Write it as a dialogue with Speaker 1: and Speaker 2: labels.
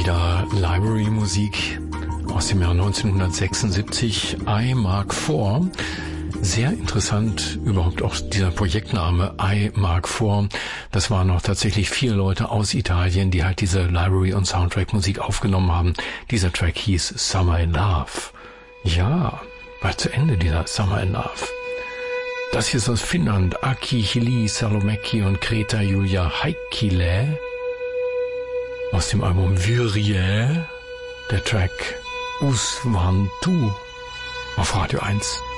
Speaker 1: Wieder Library-Musik aus dem Jahr 1976, I Mark IV. Sehr interessant überhaupt auch dieser Projektname I Mark IV. Das waren noch tatsächlich 4 Leute aus Italien, die halt diese Library- und Soundtrack-Musik aufgenommen haben. Dieser Track hieß Summer in Love. Ja, war zu Ende dieser Summer in Love. Das hier ist aus Finnland, Aki Hili Salomäki und Kreta Julia Heikkilä. Aus dem Album Virje, der Track Usvantu auf Radio 1.